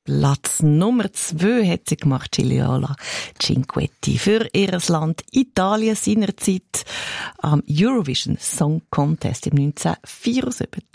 Platz Nummer 2 hat sie gemacht, Gigliola Cinquetti, für ihr Land Italien seinerzeit am Eurovision Song Contest im 1974.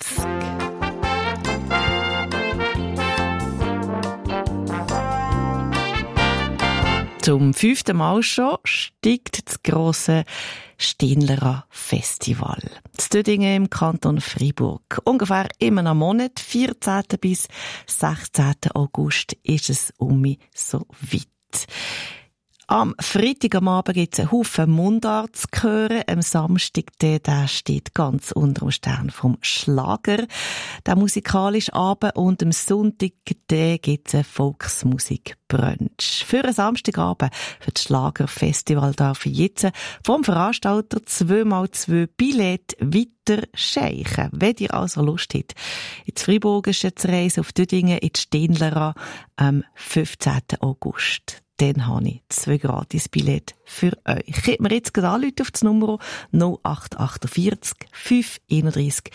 Zum 5. Mal schon steigt das grosse Steinlerer Festival. Das Dödingen im Kanton Freiburg. Ungefähr immer am Monat, 14. bis 16. August, ist es so weit. Am Freitag am Abend gibt es einen Haufen Mundart zu hören. Am Samstag, der steht ganz unter dem Stern vom Schlager, der musikalische Abend. Und am Sonntag, gibt es einen Volksmusikbrunch. Für einen Samstagabend, für das Schlagerfestival, darf ich jetzt vom Veranstalter 2x2 Billett weiter scheichen. Wenn ihr also Lust habt, ins Freiburgische zu reisen, auf Dödingen, ins Steinlerer, am 15. August. Dann habe ich 2 Gratis-Billette für euch. Könnt mir jetzt gerade anrufen auf das Nummer 0848 531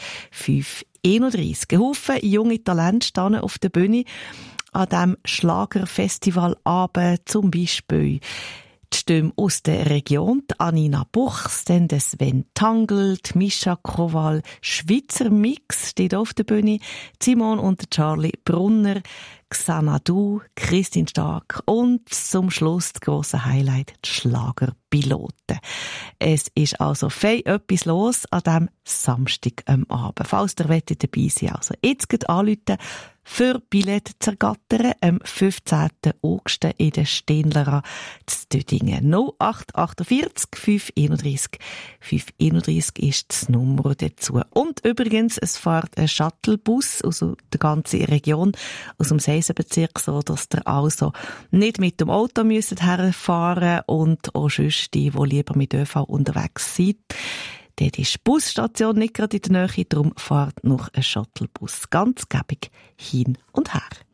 531. Ein Haufen junge Talente stehen auf der Bühne an diesem Schlagerfestivalabend, zum Beispiel die Stimme aus der Region, die Anina Buchs, dann der Sven Tangl, die Mischa Kowal, Schweizer Mix steht auf der Bühne, Simon und der Charlie Brunner, Xanadu, Christine Stark und zum Schluss das grosse Highlight, die Schlagerpiloten. Es ist also fein etwas los an diesem Samstag am Abend. Falls ihr dabei sein wollt, also jetzt geht anrufen für Billett zu ergattern am 15. August in der Steinlerer zu Dödingen. 0848 531 531 ist das Nummer dazu. Und übrigens, es fährt ein Shuttlebus aus der ganzen Region, aus dem Seisenbezirk, so dass ihr also nicht mit dem Auto müsst herfahren und auch sonst die lieber mit ÖV unterwegs sind. Dort ist die Busstation nicht gerade in der Nähe, darum fährt noch ein Shuttlebus ganz gäbig hin und her.